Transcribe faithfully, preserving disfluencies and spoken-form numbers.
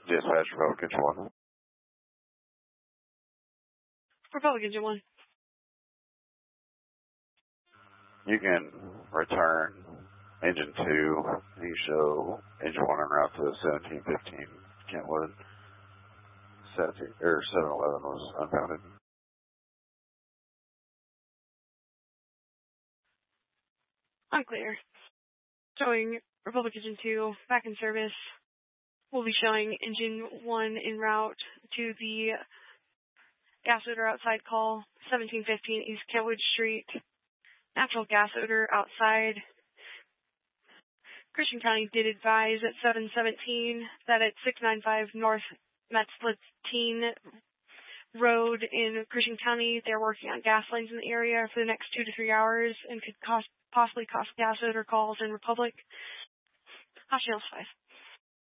Dispatch, Republic Engine one. Republic Engine one. You can return Engine two. You show Engine one en route to seventeen fifteen Kentwood. seventeen, or seven eleven was unbounded. Unclear. Showing Republic Engine two back in service. We'll be showing Engine one en route to the gas odor outside call, seventeen fifteen East Kentwood Street. Natural gas odor outside. Christian County did advise at seven seventeen that at six ninety-five North Metzlatine Road in Christian County, they're working on gas lines in the area for the next two to three hours and could cost, possibly cause gas odor calls in Republic. Caution five.